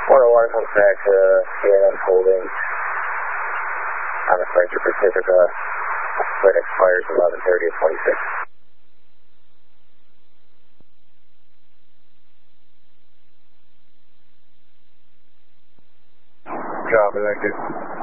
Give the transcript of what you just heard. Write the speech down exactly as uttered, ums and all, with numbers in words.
one oh one contact, uh, here unfolding on the Flight to Pacifica. Flight expires eleven thirty at twenty-six. Copy, thank you.